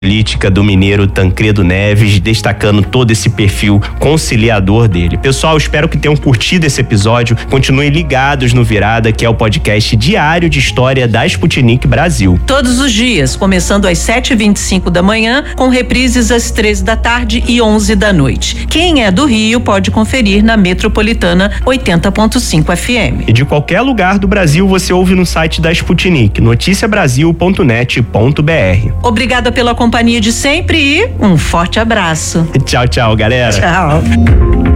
política do mineiro Tancredo Neves, destacando todo esse perfil conciliador dele. Pessoal, espero que tenham curtido esse episódio. Continuem ligados no Virada, que é o podcast diário de história da Sputnik Brasil. Todos os dias, começando às 7h25 da manhã, com reprises às 13 da tarde e 11 da noite. Quem é do Rio pode conferir na Metropolitana 80.5 FM. E de qualquer lugar do Brasil você ouve no site da Sputnik, noticiabrasil.net.br. Obrigada pela companhia de sempre e um forte abraço. Tchau, tchau, galera. Tchau.